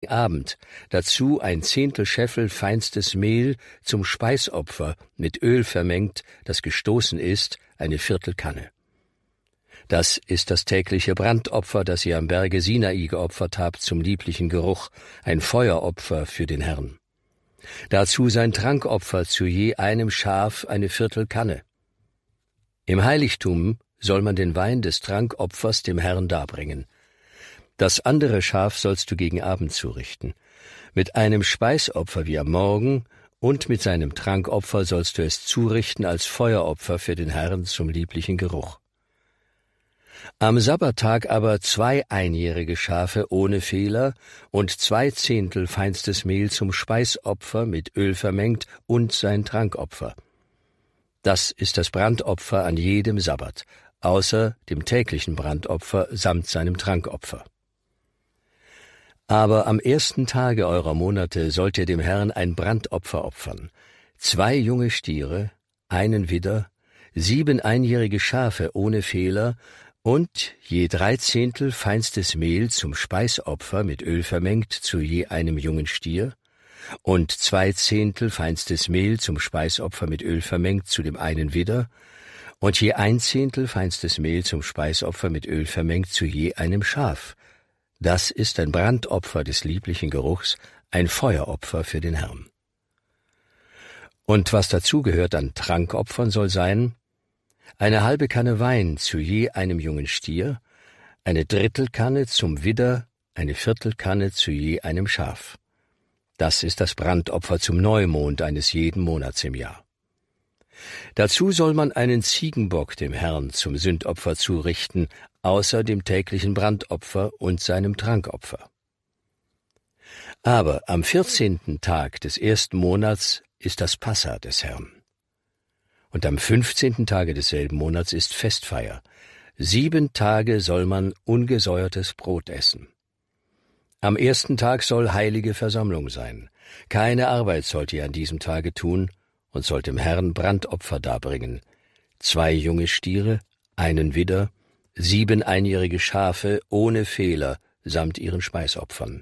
Abend, dazu 1/10 Scheffel feinstes Mehl zum Speisopfer mit Öl vermengt, das gestoßen ist, 1/4 Kanne. Das ist das tägliche Brandopfer, das ihr am Berge Sinai geopfert habt zum lieblichen Geruch, ein Feueropfer für den Herrn. Dazu sein Trankopfer zu je einem Schaf 1/4 Kanne. Im Heiligtum soll man den Wein des Trankopfers dem Herrn darbringen. Das andere Schaf sollst du gegen Abend zurichten. Mit einem Speisopfer wie am Morgen und mit seinem Trankopfer sollst du es zurichten als Feueropfer für den Herrn zum lieblichen Geruch. Am Sabbattag aber 2 einjährige Schafe ohne Fehler und 2/10 feinstes Mehl zum Speisopfer mit Öl vermengt und sein Trankopfer. Das ist das Brandopfer an jedem Sabbat, außer dem täglichen Brandopfer samt seinem Trankopfer. Aber am 1. Tage eurer Monate sollt ihr dem Herrn ein Brandopfer opfern, 2 junge Stiere, einen Widder, 7 einjährige Schafe ohne Fehler und je 3/10 feinstes Mehl zum Speisopfer mit Öl vermengt zu je einem jungen Stier und 2/10 feinstes Mehl zum Speisopfer mit Öl vermengt zu dem einen Widder und je 1/10 feinstes Mehl zum Speisopfer mit Öl vermengt zu je einem Schaf. Das ist ein Brandopfer des lieblichen Geruchs, ein Feueropfer für den Herrn. Und was dazugehört an Trankopfern soll sein: 1/2 Kanne Wein zu je einem jungen Stier, 1/3 Kanne zum Widder, 1/4 Kanne zu je einem Schaf. Das ist das Brandopfer zum Neumond eines jeden Monats im Jahr. Dazu soll man einen Ziegenbock dem Herrn zum Sündopfer zurichten, außer dem täglichen Brandopfer und seinem Trankopfer. Aber am 14. Tag des 1. Monats ist das Passa des Herrn. Und am 15. Tage desselben Monats ist Festfeier. 7 Tage soll man ungesäuertes Brot essen. Am 1. Tag soll heilige Versammlung sein. Keine Arbeit sollt ihr an diesem Tage tun und sollt dem Herrn Brandopfer darbringen. 2 junge Stiere, einen Widder, 7 einjährige Schafe ohne Fehler samt ihren Speisopfern.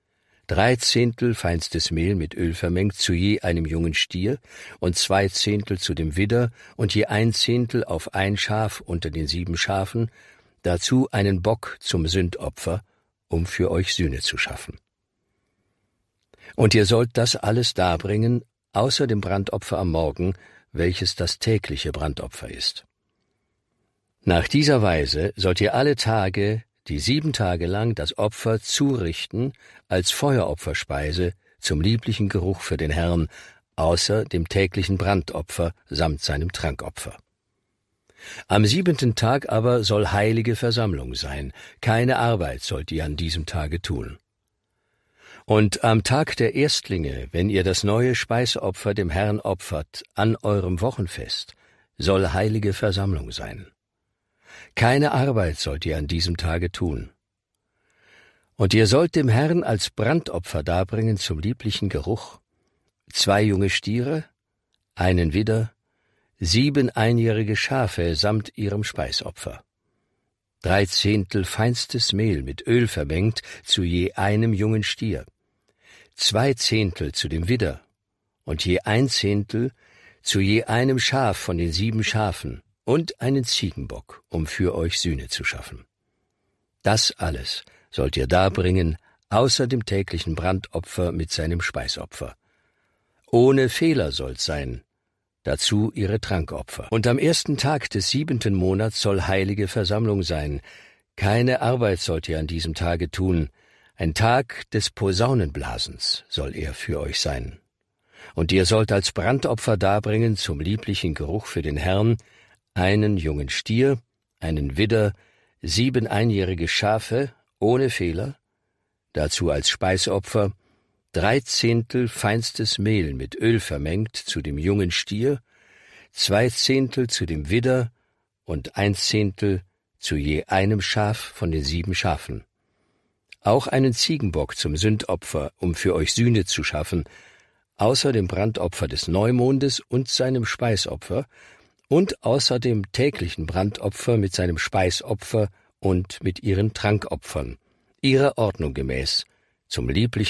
3/10 feinstes Mehl mit Öl vermengt zu je einem jungen Stier und 2/10 zu dem Widder und je 1/10 auf ein Schaf unter den 7 Schafen, dazu einen Bock zum Sündopfer, um für euch Sühne zu schaffen. Und ihr sollt das alles darbringen, außer dem Brandopfer am Morgen, welches das tägliche Brandopfer ist. Nach dieser Weise sollt ihr alle Tage, die 7 Tage lang, das Opfer zurichten als Feueropferspeise zum lieblichen Geruch für den Herrn, außer dem täglichen Brandopfer samt seinem Trankopfer. Am 7. Tag aber soll heilige Versammlung sein, keine Arbeit sollt ihr an diesem Tage tun. Und am Tag der Erstlinge, wenn ihr das neue Speisopfer dem Herrn opfert, an eurem Wochenfest, soll heilige Versammlung sein. Keine Arbeit sollt ihr an diesem Tage tun. Und ihr sollt dem Herrn als Brandopfer darbringen zum lieblichen Geruch 2 junge Stiere, einen Widder, 7 einjährige Schafe samt ihrem Speisopfer. 3/10 feinstes Mehl mit Öl vermengt zu je einem jungen Stier, 2/10 zu dem Widder und je 1/10 zu je einem Schaf von den 7 Schafen und einen Ziegenbock, um für euch Sühne zu schaffen. Das alles sollt ihr darbringen, außer dem täglichen Brandopfer mit seinem Speisopfer. Ohne Fehler soll's sein, dazu ihre Trankopfer. Und am 1. Tag des 7. Monats soll heilige Versammlung sein. Keine Arbeit sollt ihr an diesem Tage tun. Ein Tag des Posaunenblasens soll er für euch sein. Und ihr sollt als Brandopfer darbringen zum lieblichen Geruch für den Herrn einen jungen Stier, einen Widder, 7 einjährige Schafe ohne Fehler, dazu als Speisopfer 3/10 feinstes Mehl mit Öl vermengt zu dem jungen Stier, 2/10 zu dem Widder und 1/10 zu je einem Schaf von den 7 Schafen. Auch einen Ziegenbock zum Sündopfer, um für euch Sühne zu schaffen, außer dem Brandopfer des Neumondes und seinem Speisopfer und außer dem täglichen Brandopfer mit seinem Speisopfer und mit ihren Trankopfern, ihrer Ordnung gemäß, zum lieblichen